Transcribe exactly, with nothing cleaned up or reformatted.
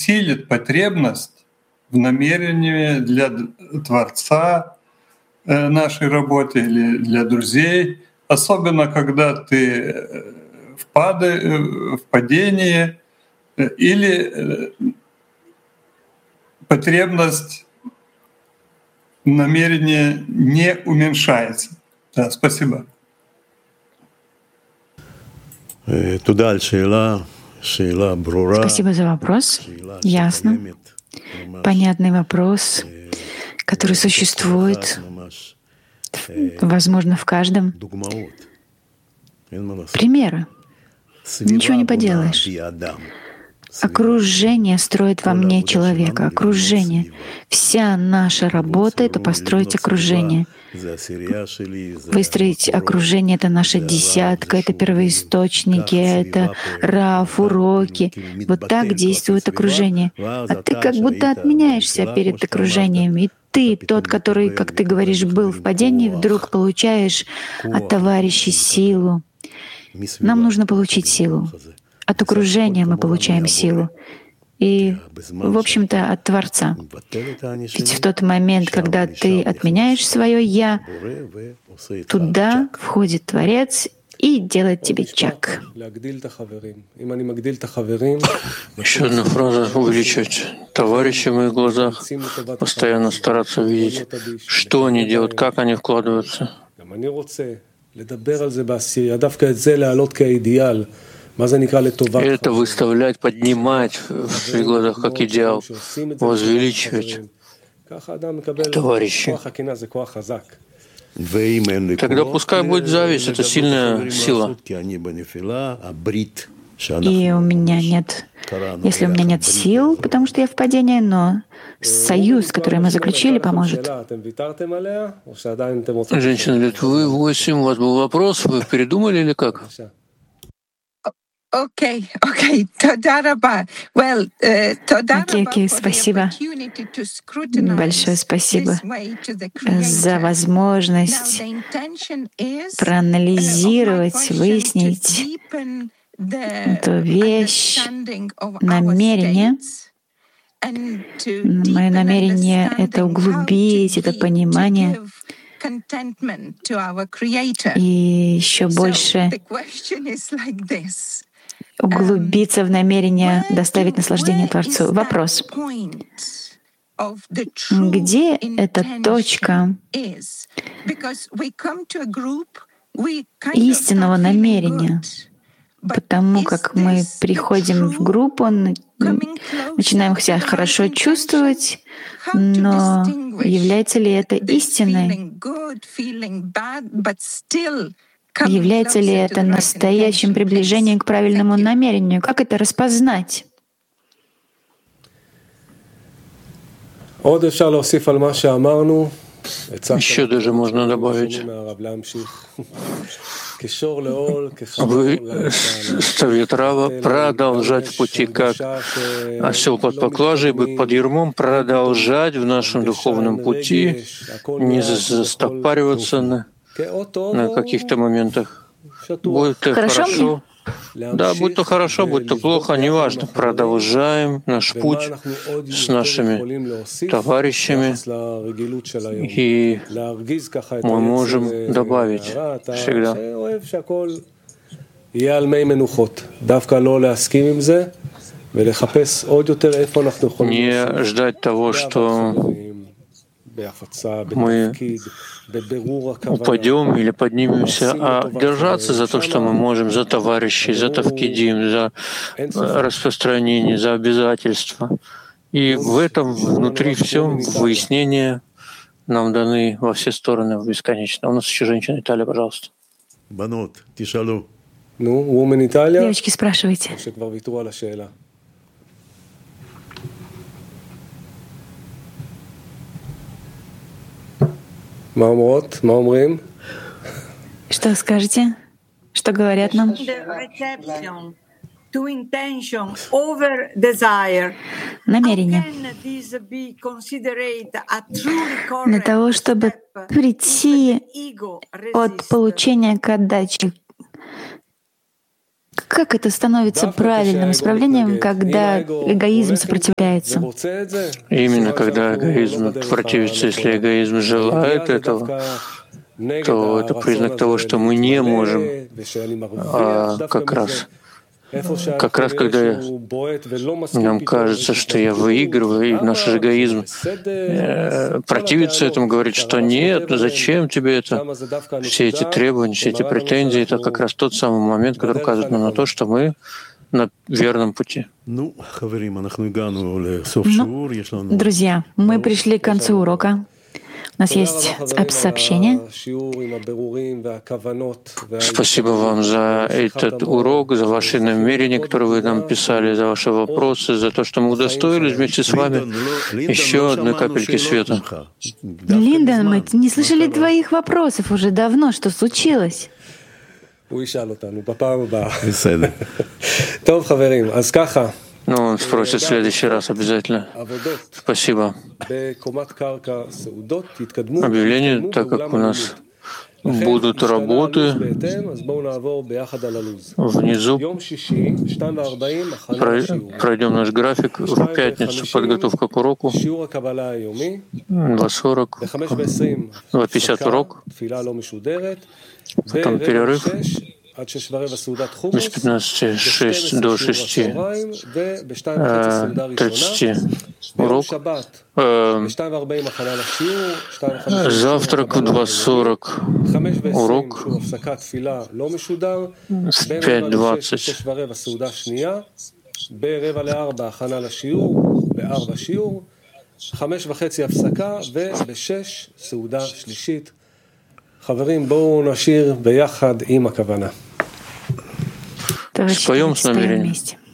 усилит потребность в намерении для Творца э, нашей работы или для друзей, особенно когда ты в, пады, в падении э, или э, потребность намерения не уменьшается. Да, спасибо. Спасибо за вопрос. Ясно. Понятный вопрос, который существует, возможно, в каждом. Примеры. Ничего не поделаешь. Окружение строит во мне человека. Окружение. Вся наша работа — это построить окружение. Выстроить окружение — это наша десятка, это первоисточники, это раф, уроки. Вот так действует окружение. А ты как будто отменяешься перед окружением. И ты, тот, который, как ты говоришь, был в падении, вдруг получаешь от товарищей силу. Нам нужно получить силу. От окружения мы получаем силу. И, в общем-то, от Творца. Ведь в тот момент, когда ты отменяешь свое «я», туда входит Творец и делает тебе чак. Еще одна фраза — увеличивать товарищей в моих глазах, постоянно стараться видеть, что они делают, как они вкладываются. Это выставлять, поднимать в своих глазах как идеал, возвеличивать товарищи. Тогда пускай будет зависть, это сильная сила. И у меня нет, если у меня нет сил, потому что я в падении, но союз, который мы заключили, поможет. Женщина говорит, вы восемь, у вас был вопрос, вы передумали или как? Окей, окей, well, Окей, окей, спасибо. Большое спасибо за возможность проанализировать, выяснить эту вещь, намерение. Мое намерение — это углубить это понимание и еще больше углубиться в намерение доставить наслаждение Творцу. Вопрос. Где эта точка истинного намерения? Потому как мы приходим в группу, начинаем себя хорошо чувствовать, но является ли это истиной? Является ли это настоящим приближением к правильному намерению? Как это распознать? Еще даже можно добавить. Вы, совет Рава, продолжать в пути, как осел под поклажей, бык под ярмом, продолжать в нашем духовном пути, не застопариваться на, на каких-то моментах. Будет то хорошо, хорошо. Да, будь то хорошо, будь то плохо, неважно. Продолжаем наш путь с нашими товарищами, и мы можем добавить всегда. Не ждать того, что мы упадем или поднимемся, а держаться за то, что мы можем, за товарищей, за тавкидим, за распространение, за обязательства. И в этом, внутри всем, выяснения нам даны во все стороны бесконечно. У нас еще женщина. Италия, пожалуйста. Девочки, спрашивайте. Что скажете? Что говорят нам? Намерение. Для того, чтобы прийти от получения к отдаче, как это становится правильным исправлением, когда эгоизм сопротивляется? Именно когда эгоизм противится, если эгоизм желает этого, то это признак того, что мы не можем, а как раз Как раз когда нам кажется, что я выигрываю, и наш эгоизм э, противится этому, говорит, что нет, зачем тебе это? Все эти требования, все эти претензии — это как раз тот самый момент, который указывает нам на то, что мы на верном пути. Ну, друзья, мы пришли к концу урока. У нас есть сообщение. Спасибо вам за этот урок, за ваши намерения, которые вы нам писали, за ваши вопросы, за то, что мы удостоились вместе с вами еще одной капельки света. Линдон, мы не слышали твоих вопросов уже давно. Что случилось? Ну, он спросит в следующий раз обязательно. Спасибо. Объявление, так как у нас будут работы внизу. Пройдем наш график. В пятницу подготовка к уроку. два сорок. два пятьдесят урок. Потом перерыв. Без пятнадцати шесть до шести тридцати урок. Э, завтрак в два сорок урок. В пять двадцать חמש וחצי הפסקה ובשש סעודה שלישית. חברים, בואו נשיר ביחד עם הכוונה. Споем с намерением.